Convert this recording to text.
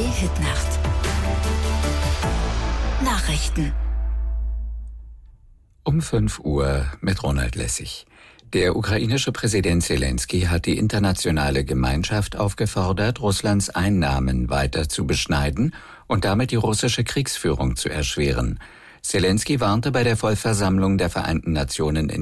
Hitnacht. Nachrichten. Um 5 Uhr mit Ronald Lessig. Der ukrainische Präsident Selenskyj hat die internationale Gemeinschaft aufgefordert, Russlands Einnahmen weiter zu beschneiden und damit die russische Kriegsführung zu erschweren. Selenskyj warnte bei der Vollversammlung der Vereinten Nationen in